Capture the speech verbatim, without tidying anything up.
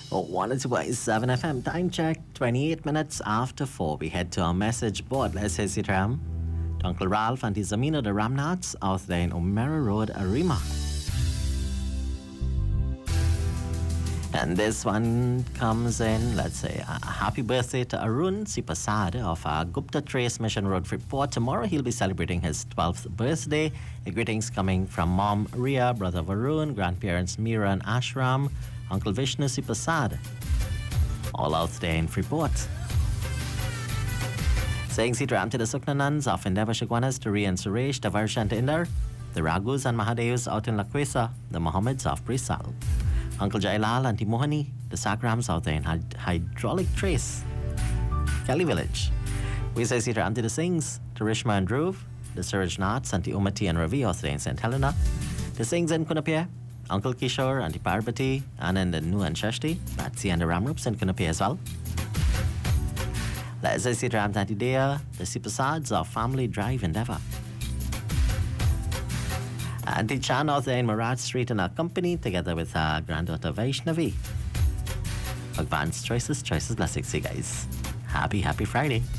Oh, one oh two point seven F M. Time check, twenty-eight minutes after four. We head to our message board. Let's say sit ram. To Uncle Ralph and his Amina the Ramnats out there in O'Mara Road, Arima. And this one comes in, let's say, a happy birthday to Arun Sipasad of uh, Gupta Trace Mission Road, Freeport. Tomorrow he'll be celebrating his twelfth birthday. A greetings coming from Mom Ria, brother Varun, grandparents Mira and Ashram, Uncle Vishnu Sipasad, all out there in Freeport. Saying Sitram to the Suknanans of Endeavour Shagwanas, to Ri and Suresh, the Varsha and Indar, the Ragus and Mahadevs out in Lakwesa, the Mohammeds of Brisal. Uncle Jailal and Timohani, the Sakrams out there in Hyd- Hydraulic Trace, Kelly Village. We say Sitram to the Singhs, to Rishma and Dhruv, the Suraj Naths, and the Umati and Ravi out there in Saint Helena. The Singhs in Kunapia, Uncle Kishore, Auntie Parvati, Anand and Nu and Shashti, Patsy and the Ramrups in Kunapia as well. Let's say Sitram Tanti Dea, the Sipasads of Family Drive Endeavour. Auntie Chan out there in Marat Street in our company, together with our granddaughter Vaishnavi. Advanced choices, choices, blessings, you guys. Happy, happy Friday.